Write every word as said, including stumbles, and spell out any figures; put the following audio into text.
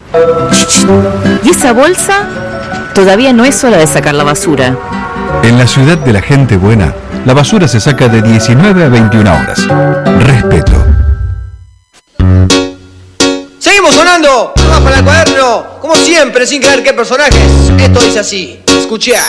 ¿Y esa bolsa? Todavía no es hora de sacar la basura. En la ciudad de la gente buena, la basura se saca de diecinueve a veintiuna horas. Respeto. ¡Seguimos sonando! ¡Vamos para el cuaderno! Como siempre, sin creer qué personajes. Esto dice así. Escuché.